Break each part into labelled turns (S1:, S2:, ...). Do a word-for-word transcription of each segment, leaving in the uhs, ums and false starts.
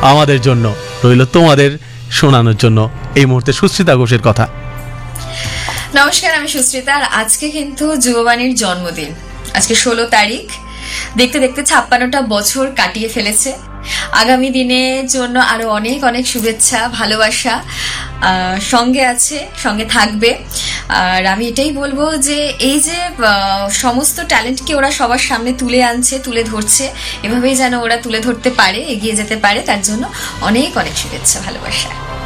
S1: আমাদের জন্য, রইল তোমাদের শোনানোর জন্য এই মুহূর্তে সুশ্রিতা ঘোষের কথা।
S2: নমস্কার, আমি সুশ্রিতা। আর আজকে কিন্তু যুববাণীর জন্মদিন। আজকে ষোলো তারিখ। দেখতে দেখতে ছাপ্পান্নটা বছর কাটিয়ে ফেলেছে। আগামী দিনের জন্য আরো অনেক অনেক শুভেচ্ছা, ভালোবাসা সঙ্গে আছে, সঙ্গে থাকবে। আর আমি এটাই বলবো যে এই যে সমস্ত ট্যালেন্টকে ওরা সবার সামনে তুলে আনছে, তুলে ধরছে, এভাবেই যেন ওরা তুলে ধরতে পারে, এগিয়ে যেতে পারে, তার জন্য অনেক অনেক শুভেচ্ছা, ভালোবাসা।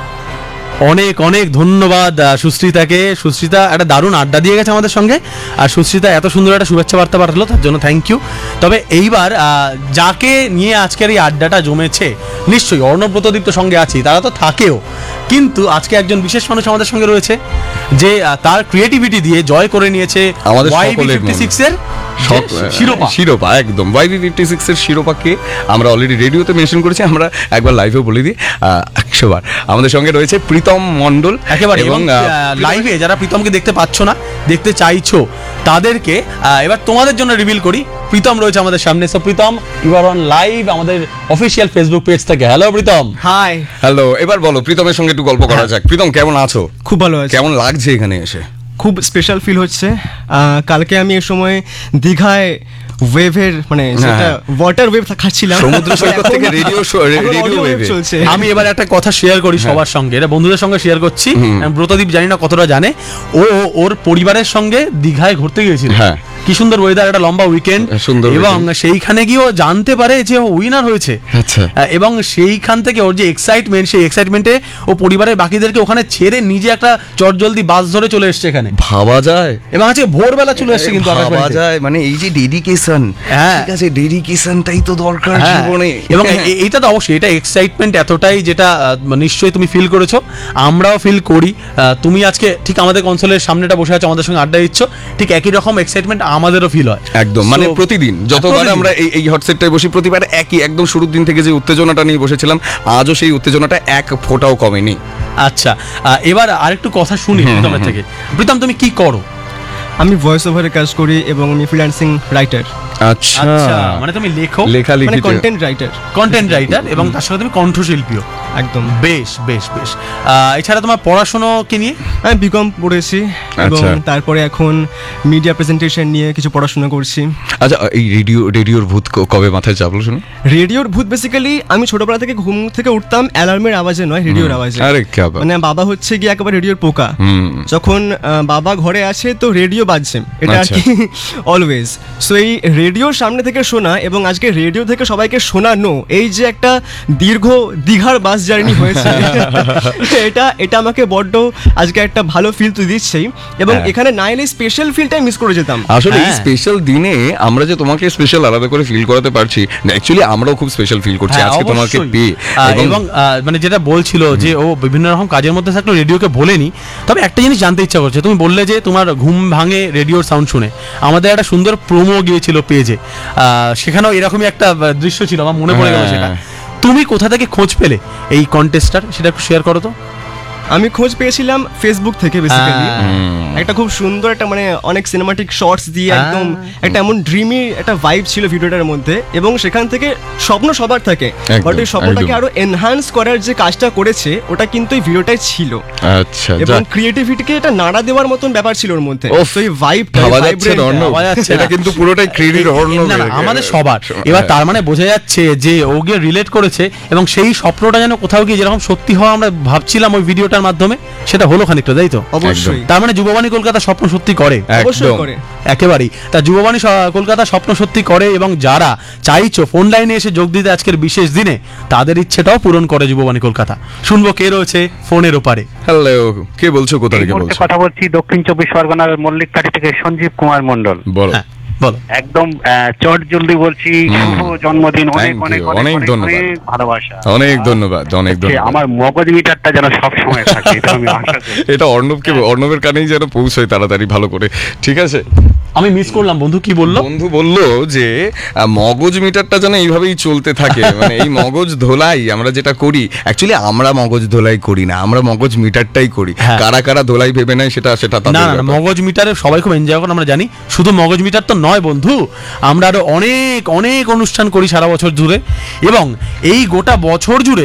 S1: অনেক অনেক ধন্যবাদ সুশ্রিতাকে। সুশ্রিতা একটা দারুণ আড্ডা দিয়ে গেছে আমাদের সঙ্গে, আর সুশ্রিতা এত সুন্দর একটা শুভেচ্ছা বার্তা পাঠালো, তার জন্য থ্যাংক ইউ। তবে এইবার যাকে নিয়ে আজকের এই আড্ডাটা জমেছে, নিশ্চয়ই অর্ণব্রতদীপ তো সঙ্গে আছি, তারা তো থাকেও, কিন্তু আজকে একজন বিশেষ মানুষ আমাদের সঙ্গে রয়েছে যে তার ক্রিয়েটিভিটি দিয়ে জয় করে নিয়েছে
S3: আমাদের
S1: ওয়াইবি ফিফটি সিক্স এর শিরোপা।
S3: শিরোপা একদম ওয়াইবি ফিফটি সিক্স এর শিরোপাকে আমরা অলরেডি রেডিওতে মেনশন করেছি, আমরা একবার লাইভেও বলে দিই একশো বার। আমাদের সঙ্গে রয়েছে প্রীতম মণ্ডল
S1: একেবারে, এবং লাইভে যারা প্রীতমকে দেখতে পাচ্ছ না, দেখতে চাইছো, তাদেরকে এবার তোমাদের জন্য রিভিল করি। প্রীতম রয়েছে আমাদের সামনে। So Pritam, you R on live আমাদের অফিসিয়াল ফেসবুক পেজ থেকে। হ্যালো প্রীতম।
S4: হাই।
S3: হ্যালো। এবার বলো, প্রীতমের সঙ্গে একটু গল্প করা যাক। প্রীতম, কেমন আছো?
S4: খুব ভালো আছি।
S3: কেমন লাগছে এখানে এসে?
S4: খুব স্পেশাল ফিল হচ্ছে। কালকে আমি এই সময় দীঘায় ওয়েভের মানে যেটা ওয়াটার ওয়েভ খাচ্ছিলাম,
S3: সমুদ্র সৈকত থেকে রেডিও রেডিও ওয়েভ চলছে।
S1: আমি এবার একটা কথা শেয়ার করি সবার সঙ্গে, এটা বন্ধুদের সঙ্গে শেয়ার করছি। ব্রতদীপ জানি না কতটা জানে, ও ওর পরিবারের সঙ্গে দীঘায় ঘুরতে গিয়েছিল। হ্যাঁ, কি সুন্দর ওয়েদার, একটা লম্বা উইকেন্ড, এবং সেইখানে গিয়ে ও জানতে পারে যে ও উইনার হয়েছে। আচ্ছা। এবং সেইখান থেকে ওর যে এক্সাইটমেন্ট, সেই এক্সাইটমেন্টে ও পরিবারের বাকিদেরকে ওখানে ছেড়ে নিজে একটা চটজলদি বাস ধরে চলে এসেছে এখানে।
S3: ভাবা যায়।
S1: এবং আজকে ভোরবেলা চলে এসেছে, কিন্তু
S3: ভাবা যায়, মানে এই যে ডেডিকেশন, ঠিক আছে, ডেডিকেশনটাই তো দরকার জীবনে।
S1: এবং এইটা তো অবশ্যই, এটা এক্সাইটমেন্ট এতটাই, যেটা নিশ্চয়ই তুমি ফিল করেছো, আমরাও ফিল করি। তুমি আজকে ঠিক আমাদের কনসোলের সামনেটা বসে আছো, আমাদের সঙ্গে আড্ডা দিচ্ছ, ঠিক একই রকম এক্সাইটমেন্ট আমাদেরও ফিল হয়
S3: একদম। মানে প্রতিদিন যতবার আমরা এই এই হটসেটটায় বসি, প্রতিবার একই, একদম শুরুর দিন থেকে যে উত্তেজনাটা নিয়ে বসেছিলাম, আজও সেই উত্তেজনাটা এক ফোঁটাও কমেনি।
S1: আচ্ছা, এবার আরেকটু কথা শুনি প্রীতমের থেকে। প্রীতম, তুমি কি করো?
S4: আমি ভয়েস ওভারে কাজ করি এবং আমি ফ্রিল্যান্সিং রাইটার।
S3: আচ্ছা,
S1: মানে তুমি লেখো,
S3: লেখালেখি,
S4: মানে কন্টেন্ট রাইটার,
S1: কন্টেন্ট রাইটার, এবং তার সাথে তুমি কণ্ঠশিল্পীও।
S4: একদম।
S1: বেশ বেশ বেশ। এছাড়া তোমার পড়াশোনা কি নিয়ে?
S4: আমি বিকম পড়েছি, এবং তারপরে এখন মিডিয়া প্রেজেন্টেশন নিয়ে কিছু পড়াশোনা করছি।
S3: আচ্ছা, এই রেডিও রেডিওর ভূত কবে মাথায় চাপলো শুনে?
S4: রেডিওর ভূত বেসিক্যালি আমি ছোটবেলা থেকে ঘুম থেকে উঠতাম অ্যালার্মের আওয়াজে নয়, রেডিওর আওয়াজে।
S3: আরে কি ব্যাপার! মানে
S4: বাবা হচ্ছে গিয়ে একেবারে রেডিওর পোকা। যখন বাবা ঘরে আসে তো রেডিও বাজছে, এটা আর কি অলওয়েজ। সো এই রেডিওর সামনে থেকে শোনা, এবং আজকে রেডিও থেকে সবাইকে শোনানো, এই যে একটা দীর্ঘ দীঘার বাস জার্নি হয়েছে, এটা এটা আমাকে বড্ড আজকে একটা ভালো ফিল তো দিচ্ছেই। এবং এখানে না এলে স্পেশাল ফিলটাই মিস করে যেতাম।
S3: আসলে এই স্পেশাল দিনে আমরা যে তোমাকে স্পেশাল আলাদা করে ফিল করাতে পারছি, অ্যাকচুয়ালি আমরাও খুব স্পেশাল ফিল করছি আজকে তোমাকে পেয়ে।
S1: এবং মানে যেটা বলছিল যে ও বিভিন্ন রকম কাজের মধ্যে থাকলেও রেডিওকে ভোলেনি। তবে একটা জিনিস জানতে ইচ্ছা করছে, তুমি বললে যে তোমার ঘুম ভাঙে রেডিওর সাউন্ড শুনে। আমাদের একটা সুন্দর প্রোমো গিয়েছিল পেজে, সেখানেও এরকমই একটা দৃশ্য ছিল, আমার মনে পড়ে গেল সেটা। তুমি কোথা থেকে খোঁজ পেলে এই কন্টেস্টার, সেটা একটু শেয়ার করো তো।
S4: আমি খোঁজ পেয়েছিলাম ফেসবুক থেকে বেসিক্যালি। একটা খুব সুন্দর একটা মানে অনেক সিনেমাটিক শর্টস দিয়ে একদম একটা এমন ড্রিমি একটা ভাইব ছিল ভিডিওটার মধ্যে, এবং সেখান থেকে স্বপ্ন সবার থাকে, বাট এই স্বপ্নটাকে আরো এনহান্স করার যে কাজটা করেছে ওটা কিন্তু এই ভিডিওটাই ছিল।
S3: আচ্ছা,
S4: এবং ক্রিয়েটিভিটিকে এটা নাড়া দেওয়ার মতন ব্যাপার ছিল ওর মধ্যে। তো এই ভাইবটা,
S3: এটা কিন্তু পুরোটাই ক্রেডিট অর্ণব,
S1: আমাদের সবার। এবার তার মানে বোঝা যাচ্ছে যে ও গিয়ে রিলেট করেছে, এবং সেই স্বপ্নটা যেন কোথাও গিয়ে যেরকম সত্যি হওয়া আমরা ভাবছিলাম ওই ভিডিওটার মাধ্যমে, সেটা হলো খানিকটা, তাই তো?
S4: অবশ্যই।
S1: তার মানে যুববাণী কলকাতা স্বপ্ন সত্যি করে,
S4: অবশ্যই করে,
S1: একেবারেই। তা যুববাণী কলকাতা স্বপ্ন সত্যি করে, এবং যারা চাইছো ফোন লাইনে এসে যোগ দিতে আজকের বিশেষ দিনে, তাদের ইচ্ছেটাও পূরণ করে যুববাণী কলকাতা। শুনবো কে রয়েছে ফোনের ওপারে।
S3: হ্যালো, কে বলছো, কোথা থেকে বলছো?
S5: কথা বলছি দক্ষিণ চব্বিশ পরগনার মল্লিককাটি থেকে সঞ্জীব কুমার মন্ডল।
S3: বলো।
S1: বলো।
S5: একদম চট জলদি বলছি, শুভ জন্মদিন, অনেক অনেক অনেক ধন্যবাদ, ভালোবাসা।
S3: অনেক ধন্যবাদ, অনেক ধন্যবাদ।
S5: আমার মগজ মিটারটা যেন সব সময় থাকে, এটা আমি আশা করি।
S3: এটা অর্ণবকে, অর্ণবের কানেই যেন পৌঁছায় তাড়াতাড়ি, ভালো করে। ঠিক আছে,
S1: আমি মিস করলাম। বন্ধু কি বললো?
S3: বন্ধু বললো যে মগজ মিটারটা যেন এইভাবেই চলতে থাকে, মানে এই মগজ ধোলাই আমরা যেটা করি, অ্যাকচুয়ালি আমরা মগজ ধোলাই করি না, আমরা মগজ মিটারটাই করি। কারা কারা ধোলাই ভেবে নেয় সেটা সেটা
S1: না না, মগজ মিটারে সবাই খুব এনজয় করে, আমরা জানি। শুধু মগজ মিটার তো নয় বন্ধু, আমরা আরো অনেক অনেক অনুষ্ঠান করি সারা বছর জুড়ে, এবং এই গোটা বছর জুড়ে